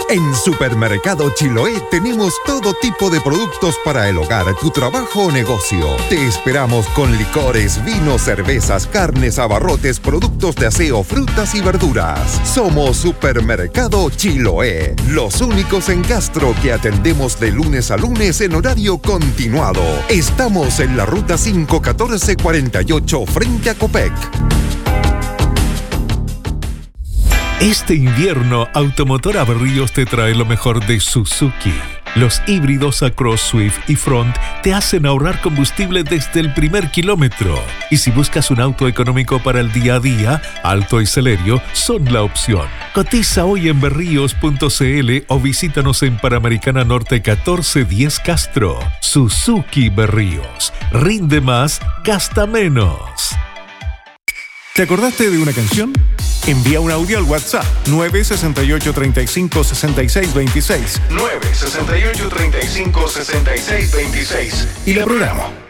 En Supermercado Chiloé tenemos todo tipo de productos para el hogar, tu trabajo o negocio. Te esperamos con licores, vinos, cervezas, carnes, abarrotes, productos de aseo, frutas y verduras. Somos Supermercado Chiloé, los únicos en Castro que atendemos de lunes a lunes en horario continuado. Estamos en la ruta 51448 frente a Copec. Este invierno, Automotora Berríos te trae lo mejor de Suzuki. Los híbridos Across, Swift y Front te hacen ahorrar combustible desde el primer kilómetro. Y si buscas un auto económico para el día a día, Alto y Celerio son la opción. Cotiza hoy en berríos.cl o visítanos en Panamericana Norte 1410 Castro. Suzuki Berríos. Rinde más, gasta menos. ¿Te acordaste de una canción? Envía un audio al WhatsApp 968-35-6626. 968-35-6626. Y la programo.